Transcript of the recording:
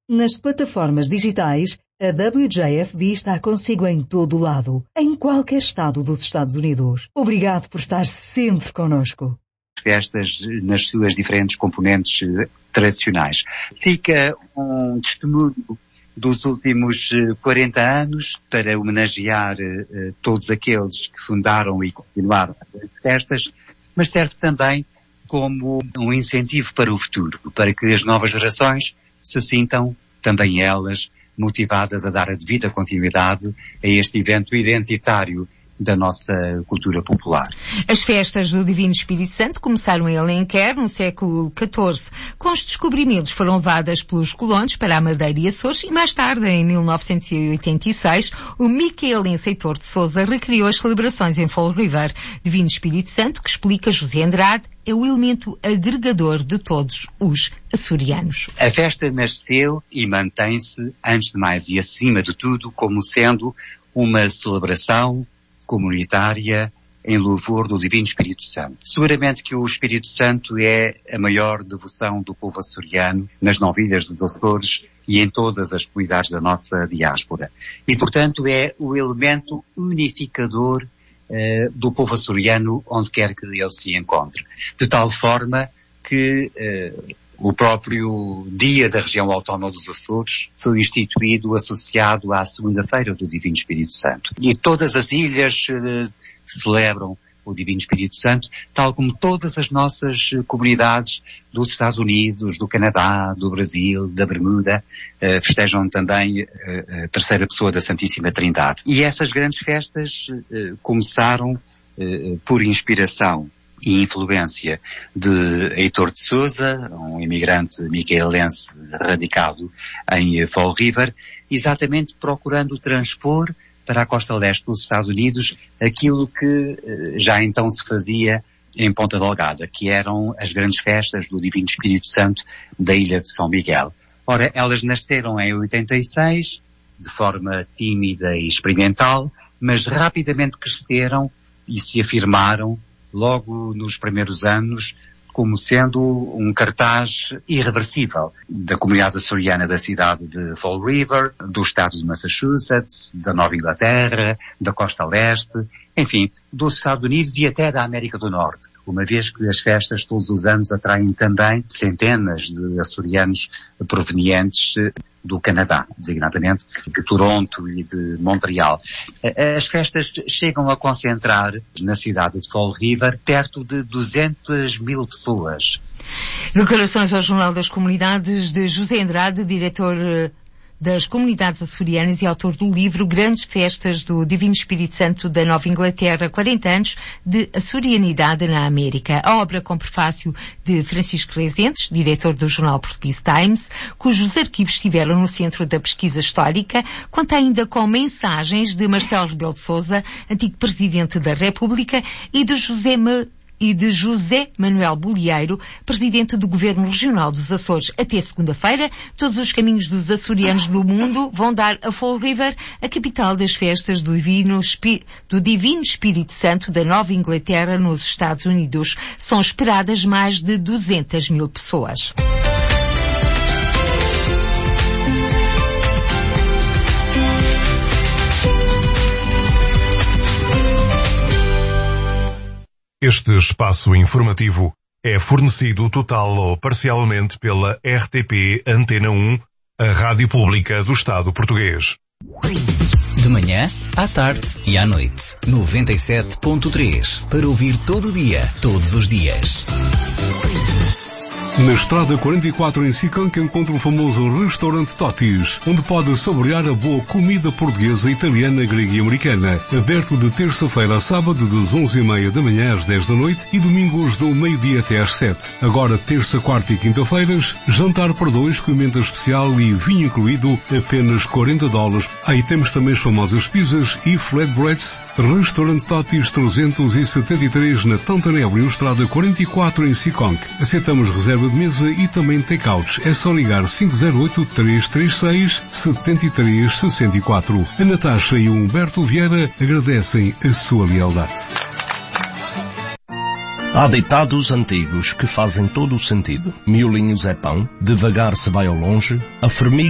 Nas plataformas digitais, a WJFD está consigo em todo o lado, em qualquer estado dos Estados Unidos. Obrigado por estar sempre connosco. Festas nas suas diferentes componentes tradicionais. Fica um testemunho dos últimos 40 anos para homenagear todos aqueles que fundaram e continuaram as festas, mas serve também como um incentivo para o futuro, para que as novas gerações se sintam também elas motivadas a dar a devida continuidade a este evento identitário da nossa cultura popular. As festas do Divino Espírito Santo começaram em Alenquer no século XIV. Com os descobrimentos foram levadas pelos colonos para a Madeira e Açores e mais tarde, em 1986, o micaelense Heitor de Sousa recriou as celebrações em Fall River. Divino Espírito Santo, que explica José Andrade, é o elemento agregador de todos os açorianos. A festa nasceu e mantém-se, antes de mais e acima de tudo, como sendo uma celebração comunitária em louvor do Divino Espírito Santo. Seguramente que o Espírito Santo é a maior devoção do povo açoriano nas novilhas dos Açores e em todas as comunidades da nossa diáspora. E, portanto, é o elemento unificador do povo açoriano onde quer que ele se encontre. De tal forma que o próprio Dia da Região Autónoma dos Açores foi instituído associado à segunda-feira do Divino Espírito Santo. E todas as ilhas celebram o Divino Espírito Santo, tal como todas as nossas comunidades dos Estados Unidos, do Canadá, do Brasil, da Bermuda, festejam também a terceira pessoa da Santíssima Trindade. E essas grandes festas começaram por inspiração e influência de Heitor de Sousa, um imigrante micaelense radicado em Fall River, exatamente procurando transpor para a costa leste dos Estados Unidos aquilo que já então se fazia em Ponta Delgada, que eram as grandes festas do Divino Espírito Santo da ilha de São Miguel. Ora, elas nasceram em 86, de forma tímida e experimental, mas rapidamente cresceram e se afirmaram logo nos primeiros anos como sendo um cartaz irreversível da comunidade açoriana da cidade de Fall River, do estado de Massachusetts, da Nova Inglaterra, da costa leste, enfim, dos Estados Unidos e até da América do Norte, uma vez que as festas todos os anos atraem também centenas de açorianos provenientes do Canadá, designadamente de Toronto e de Montreal. As festas chegam a concentrar na cidade de Fall River perto de 200 mil pessoas. Declarações ao Jornal das Comunidades de José Andrade, diretor das comunidades açorianas e autor do livro Grandes Festas do Divino Espírito Santo da Nova Inglaterra, 40 anos de açorianidade na América. A obra com prefácio de Francisco Rezentes, diretor do jornal Portuguese Times, cujos arquivos estiveram no centro da pesquisa histórica, conta ainda com mensagens de Marcelo Rebelo de Sousa, antigo presidente da República, e de José Manuel Bolieiro, presidente do Governo Regional dos Açores. Até segunda-feira, todos os caminhos dos açorianos do mundo vão dar a Fall River, a capital das festas do Divino Espírito Santo da Nova Inglaterra, nos Estados Unidos. São esperadas mais de 200 mil pessoas. Este espaço informativo é fornecido total ou parcialmente pela RTP Antena 1, a rádio pública do Estado português. De manhã, à tarde e à noite. 97.3. Para ouvir todo o dia, todos os dias. Na Estrada 44 em Sicão que encontra o famoso restaurante Totis, onde pode saborear a boa comida portuguesa, italiana, grega e americana. Aberto de terça-feira a sábado, das 11h30 da manhã às 10 da noite e domingos do meio-dia até às 7. Agora, terça, quarta e quinta-feiras, jantar para dois com emenda especial e vinho incluído, apenas $40. Aí temos também as famosas pizzas e flatbreads. Restaurante Totis 373 na Taunton Avenue, Estrada 44 em Sicão. Aceitamos reserva de mesa e também take-outs. É só ligar 508-336-7364. A Natasha e o Humberto Vieira agradecem a sua lealdade. Há ditados antigos que fazem todo o sentido. Miolinhos é pão, devagar se vai ao longe, a formiga